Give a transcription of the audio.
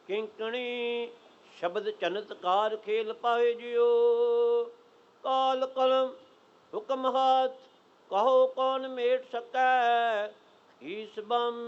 ਕਿੰਕਣੀ ਸ਼ਬਦ ਚਨਤਕਾਰ ਖੇਲ ਪਾਏ ਜਿਓ। ਕਾਲ ਕਲਮ ਹੁਕਮ ਹਾਥ ਕਹੋ ਕੌਣ ਮੇਟ ਸਕੈ। ਈਸ ਬਮ